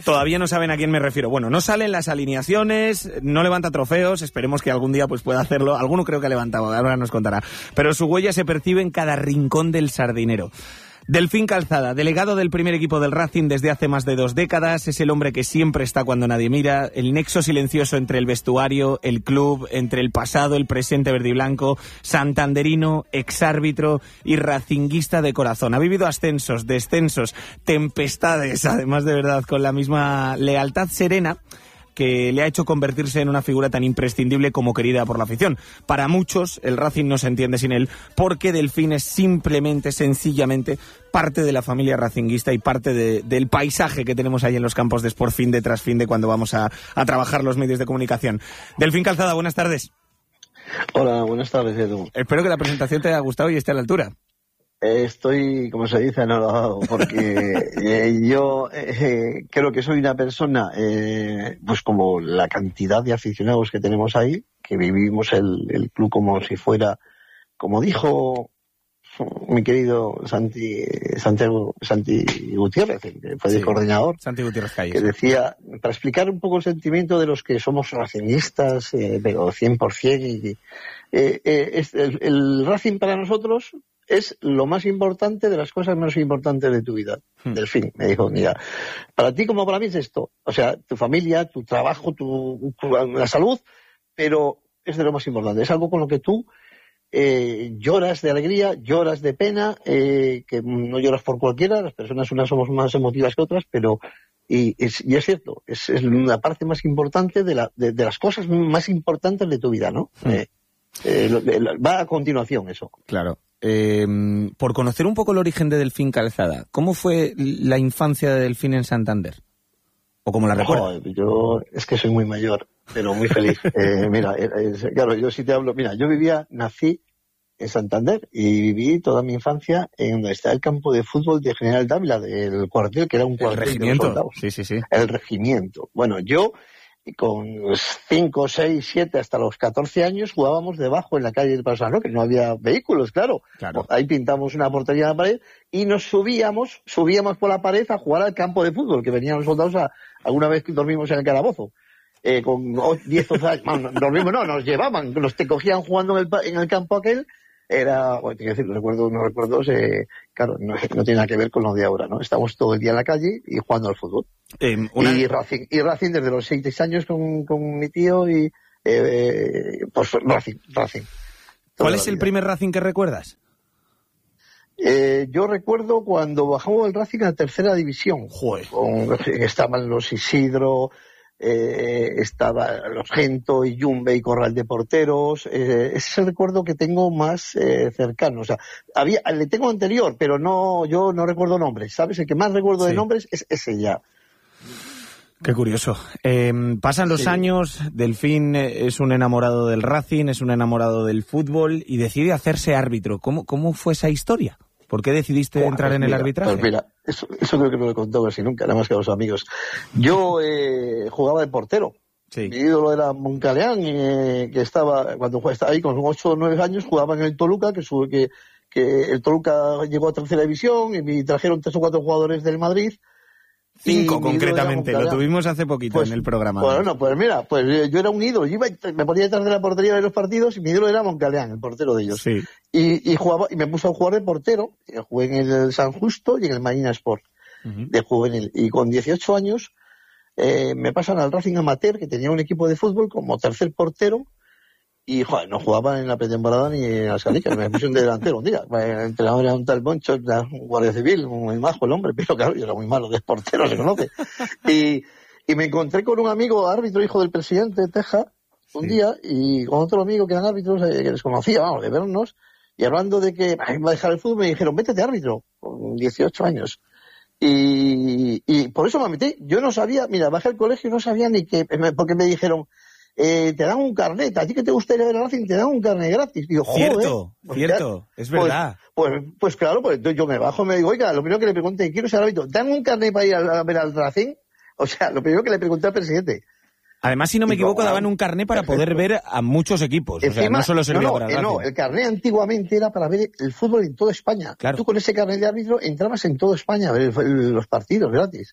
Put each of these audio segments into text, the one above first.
Todavía no saben a quién me refiero. Bueno, no salen las alineaciones, no levanta trofeos, esperemos que algún día pues pueda hacerlo. Alguno creo que ha levantado, ahora nos contará. Pero su huella se percibe en cada rincón del Sardinero. Delfín Calzada, delegado del primer equipo del Racing desde hace más de 2 décadas, es el hombre que siempre está cuando nadie mira, el nexo silencioso entre el vestuario, el club, entre el pasado, el presente verde y blanco, santanderino, exárbitro y racinguista de corazón. Ha vivido ascensos, descensos, tempestades, además de verdad, con la misma lealtad serena que le ha hecho convertirse en una figura tan imprescindible como querida por la afición. Para muchos, el Racing no se entiende sin él, porque Delfín es simplemente, sencillamente, parte de la familia racinguista y parte del paisaje que tenemos ahí en los campos de Sport fin de tras fin de cuando vamos a trabajar los medios de comunicación. Delfín Calzada, buenas tardes. Hola, buenas tardes, Edu. Espero que la presentación te haya gustado y esté a la altura. Estoy, como se dice, enamorado, porque yo creo que soy una persona, pues como la cantidad de aficionados que tenemos ahí, que vivimos el club como si fuera, como dijo mi querido Santi Gutiérrez, que fue el coordinador, Santi Gutiérrez Calles, que decía, para explicar un poco el sentimiento de los que somos racingistas, pero 100%, el Racing para nosotros es lo más importante de las cosas menos importantes de tu vida. Delfín me dijo, mira, para ti como para mí es esto, o sea, tu familia, tu trabajo, la salud, pero es de lo más importante, es algo con lo que tú lloras de alegría, lloras de pena, que no lloras por cualquiera, las personas unas somos más emotivas que otras, pero y es cierto, es la parte más importante de las cosas más importantes de tu vida, ¿no? Va a continuación eso. Claro. Por conocer un poco el origen de Delfín Calzada, ¿cómo fue la infancia de Delfín en Santander? ¿O cómo la recuerdas? Yo es que soy muy mayor, pero muy feliz. Mira, claro, yo sí te hablo. Mira, nací en Santander y viví toda mi infancia en donde está el campo de fútbol de General Dávila, del cuartel, que era un cuartel. El regimiento. De soldados. Sí. El regimiento. Bueno, yo con 5, 6, 7 hasta los 14 años jugábamos debajo en la calle del Paso que no había vehículos, claro. Ahí pintamos una portería en la pared y nos subíamos por la pared a jugar al campo de fútbol, que venían los soldados alguna vez que dormimos en el calabozo. Con 10 años, nos llevaban, te cogían jugando en el campo aquel. Era, bueno, tengo que decir, unos recuerdos, claro, no tiene nada que ver con lo de ahora, ¿no? Estamos todo el día en la calle y jugando al fútbol. Y Racing desde los 6 años con mi tío y, pues Racing. ¿Cuál es el primer Racing que recuerdas? Yo recuerdo cuando bajamos el Racing a tercera división. Joder. Estaban los Isidro, estaba los Gento y Yumbe y Corral de porteros. Ese es el recuerdo que tengo más cercano. O sea, le tengo anterior, pero yo no recuerdo nombres, ¿sabes? El que más recuerdo de nombres es ese ya. Qué curioso. Pasan los años, Delfín es un enamorado del Racing, es un enamorado del fútbol y decide hacerse árbitro. ¿Cómo fue esa historia? ¿Por qué decidiste entrar en el arbitraje? Pues mira, eso creo que no lo he contado casi nunca, nada más que a los amigos. Yo jugaba de portero. Sí. Mi ídolo era Moncaleán, que estaba, cuando estaba ahí con 8 o 9 años, jugaba en el Toluca, que el Toluca llegó a tercera división y me trajeron 3 o 4 jugadores del Madrid. 5 concretamente, lo tuvimos hace poquito en el programa. Bueno, pues mira, yo era un ídolo, me ponía detrás de la portería de los partidos y mi ídolo era Moncaleán, el portero de ellos. Sí. Y jugaba, y me puse a jugar de portero, jugué en el San Justo y en el Marina Sport, de juvenil. Y con 18 años me pasan al Racing Amateur, que tenía un equipo de fútbol como tercer portero, y joder, no jugaba en la pretemporada ni en las canicas, me puse un delantero un día. El entrenador era un tal Boncho, un guardia civil, muy majo el hombre, pero claro, yo era muy malo de portero, se conoce. Y me encontré con un amigo árbitro, hijo del presidente de Texas, un día, y con otro amigo que eran árbitros, que les conocía, vamos, de vernos, y hablando de que iba a dejar el fútbol, me dijeron, vete de árbitro, con 18 años. Y por eso me metí. Yo no sabía, mira, bajé al colegio y no sabía ni qué, porque me dijeron, te dan un carnet, a ti que te gustaría ver a Racing, te dan un carnet gratis. Digo, cierto, es verdad. Pues claro, pues yo me bajo y me digo, oiga, lo primero que le pregunté, quiero ser árbitro, ¿dan un carnet para ir a ver al Racing? O sea, lo primero que le pregunté al presidente. Además, si no me equivoco, daban un carnet para poder ver a muchos equipos. Encima, o sea, no solo servía para el Racing. No, el carnet antiguamente era para ver el fútbol en toda España. Claro. Tú con ese carnet de árbitro entrabas en toda España a ver los partidos gratis.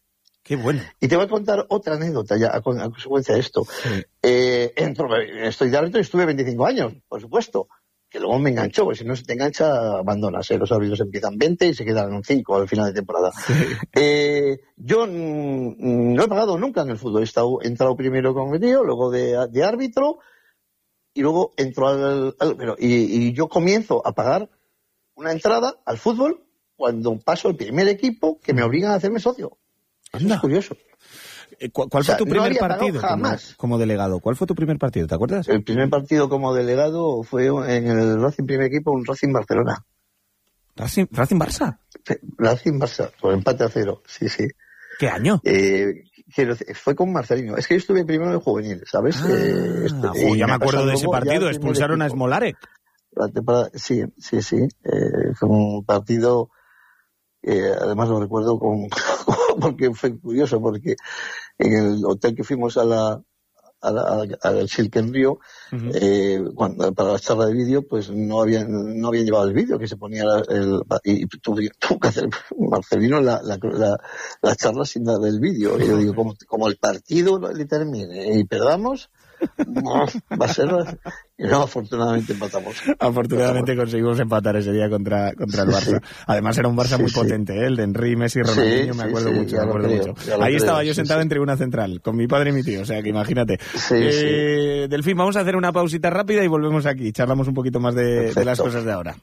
Qué bueno. Y te voy a contar otra anécdota ya a consecuencia de esto. Sí. Estoy de árbitro y estuve 25 años, por supuesto, que luego me enganchó, porque si no se te engancha, abandonas. Los árbitros empiezan 20 y se quedan 5 al final de temporada. Sí. Yo no he pagado nunca en el fútbol. He entrado primero como tío, luego de árbitro, y luego entro y yo comienzo a pagar una entrada al fútbol cuando paso el primer equipo que me obligan a hacerme socio. Eso es curioso. ¿Cuál fue tu primer partido como delegado? ¿Cuál fue tu primer partido? ¿Te acuerdas? El primer partido como delegado fue en el Racing primer equipo, un Racing Barcelona. ¿Racing Barça? Racing Barça, por empate a 0, sí. ¿Qué año? Fue con Marcelino. Es que yo estuve primero en juvenil, ¿sabes? Ya me acuerdo de ese partido, expulsaron a Smolarek. Sí. Fue un partido, además lo recuerdo porque fue curioso, porque en el hotel que fuimos al Silken Río, para la charla de vídeo, pues no habían llevado el vídeo, que se ponía y tuvo que hacer Marcelino la charla sin dar el vídeo. Y yo digo, como el partido le termine y perdamos, no, va a ser. Y no, afortunadamente empatamos. Afortunadamente conseguimos empatar ese día contra el Barça. Sí. Además era un Barça muy potente, el de Henry, Messi, Ronaldinho, me acuerdo mucho. Ahí estaba yo sentado en tribuna central, con mi padre y mi tío, o sea que imagínate. Delfín, vamos a hacer una pausita rápida y volvemos aquí. Charlamos un poquito más de las cosas de ahora.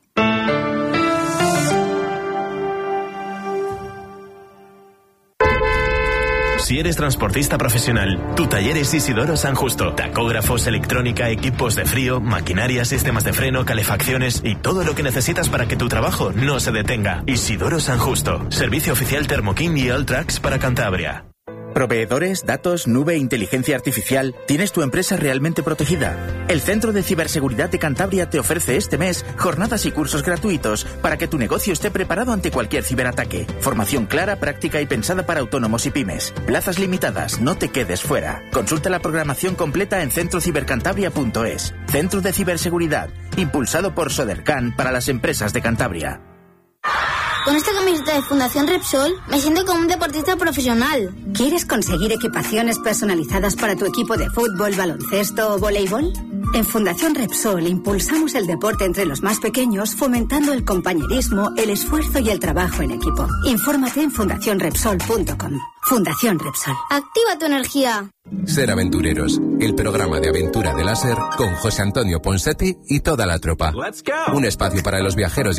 Si eres transportista profesional, tu taller es Isidoro San Justo. Tacógrafos, electrónica, equipos de frío, maquinaria, sistemas de freno, calefacciones y todo lo que necesitas para que tu trabajo no se detenga. Isidoro San Justo. Servicio oficial Thermoking y Alltrax para Cantabria. Proveedores, datos, nube, inteligencia artificial. ¿Tienes tu empresa realmente protegida? El Centro de Ciberseguridad de Cantabria te ofrece este mes jornadas y cursos gratuitos para que tu negocio esté preparado ante cualquier ciberataque. Formación clara, práctica y pensada para autónomos y pymes. Plazas limitadas, no te quedes fuera. Consulta la programación completa en centrocibercantabria.es. Centro de Ciberseguridad, impulsado por Sodercan para las empresas de Cantabria. Con esta camiseta de Fundación Repsol me siento como un deportista profesional. ¿Quieres conseguir equipaciones personalizadas para tu equipo de fútbol, baloncesto o voleibol? En Fundación Repsol impulsamos el deporte entre los más pequeños, fomentando el compañerismo, el esfuerzo y el trabajo en equipo. Infórmate en fundacionrepsol.com. Fundación Repsol. Activa tu energía. Ser Aventureros, el programa de aventura de láser con José Antonio Ponseti y toda la tropa. Un espacio para los viajeros